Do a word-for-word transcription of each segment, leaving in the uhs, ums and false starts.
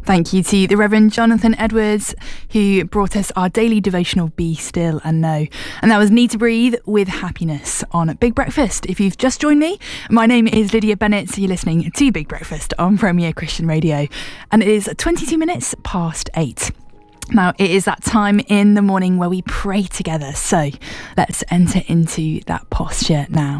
Thank you to the Reverend Jonathan Edwards, who brought us our daily devotional Be Still and Know. And that was Need to Breathe with Happiness on Big Breakfast. If you've just joined me, my name is Lydia Bennett, so you're listening to Big Breakfast on Premier Christian Radio. And it is twenty-two minutes past eight. Now, it is that time in the morning where we pray together. So let's enter into that posture now.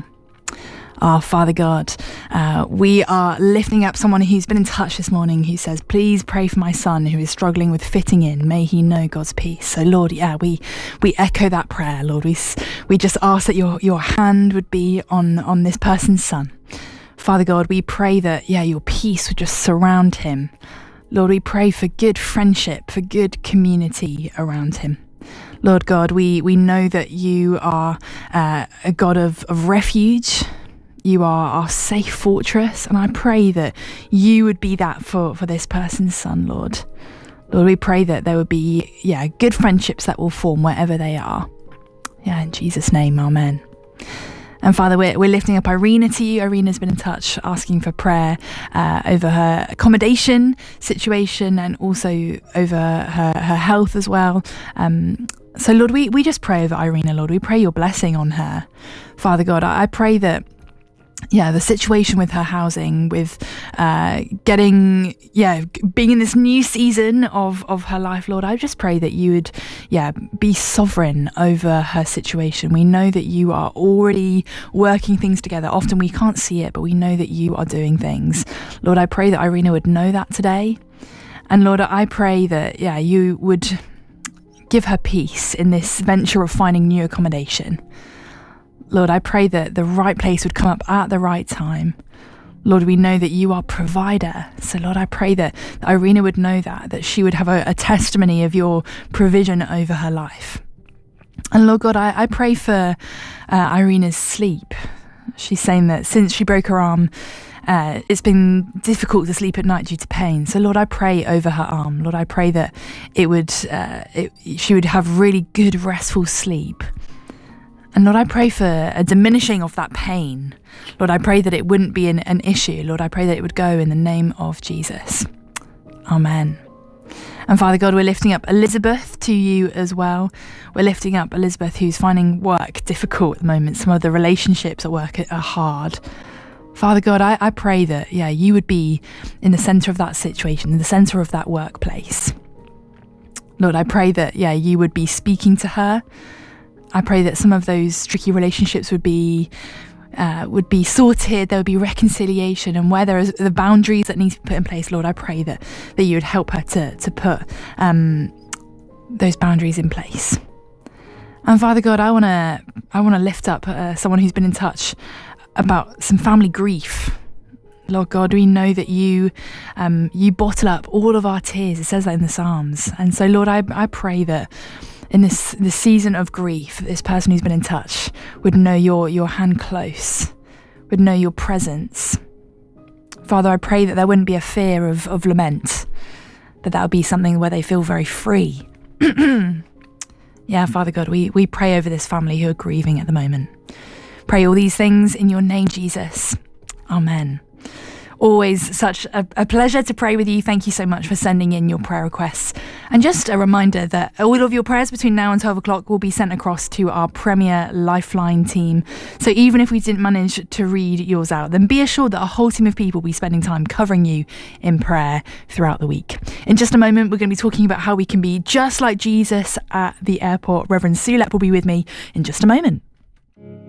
Our Father God, uh, we are lifting up someone who's been in touch this morning who says, please pray for my son who is struggling with fitting in. May he know God's peace. So Lord, yeah, we we echo that prayer, Lord. We we just ask that your your hand would be on, on this person's son. Father God, we pray that, yeah, your peace would just surround him. Lord, we pray for good friendship, for good community around him. Lord God, we, we know that you are uh, a God of, of refuge. You are our safe fortress, and I pray that you would be that for, for this person's son, Lord. Lord, we pray that there would be, yeah, good friendships that will form wherever they are. Yeah, in Jesus' name, amen. And Father, we're, we're lifting up Irina to you. Irina's been in touch asking for prayer uh, over her accommodation situation and also over her, her health as well. Um, so, Lord, we, we just pray over Irina, Lord. We pray your blessing on her. Father God, I, I pray that yeah, the situation with her housing, with uh, getting, yeah, being in this new season of, of her life, Lord, I just pray that you would, yeah, be sovereign over her situation. We know that you are already working things together. Often we can't see it, but we know that you are doing things. Lord, I pray that Irina would know that today. And Lord, I pray that, yeah, you would give her peace in this venture of finding new accommodation. Lord, I pray that the right place would come up at the right time. Lord, we know that you are provider. So, Lord, I pray that Irina would know that, that she would have a, a testimony of your provision over her life. And Lord God, I, I pray for uh, Irina's sleep. She's saying that since she broke her arm, uh, it's been difficult to sleep at night due to pain. So, Lord, I pray over her arm. Lord, I pray that it would, uh, it, she would have really good, restful sleep. And Lord, I pray for a diminishing of that pain. Lord, I pray that it wouldn't be an, an issue. Lord, I pray that it would go in the name of Jesus. Amen. And Father God, we're lifting up Elizabeth to you as well. We're lifting up Elizabeth, who's finding work difficult at the moment. Some of the relationships at work are hard. Father God, I, I pray that, yeah, you would be in the centre of that situation, in the centre of that workplace. Lord, I pray that, yeah, you would be speaking to her. I pray that some of those tricky relationships would be uh, would be sorted. There would be reconciliation, and where there are the boundaries that need to be put in place, Lord, I pray that that you would help her to to put um, those boundaries in place. And Father God, I want to I want to lift up uh, someone who's been in touch about some family grief. Lord God, we know that you um, you bottle up all of our tears. It says that in the Psalms, and so Lord, I I pray that in this this season of grief, this person who's been in touch would know your your hand close, would know your presence. Father, I pray that there wouldn't be a fear of, of lament, that that would be something where they feel very free. Yeah, Father God, we, we pray over this family who are grieving at the moment. Pray all these things in your name, Jesus. Amen. Always such a, a pleasure to pray with you. Thank you so much for sending in your prayer requests. And just a reminder that all of your prayers between now and twelve o'clock will be sent across to our Premier Lifeline team. So even if we didn't manage to read yours out, then be assured that a whole team of people will be spending time covering you in prayer throughout the week. In just a moment, we're going to be talking about how we can be just like Jesus at the airport. Reverend Sulep will be with me in just a moment.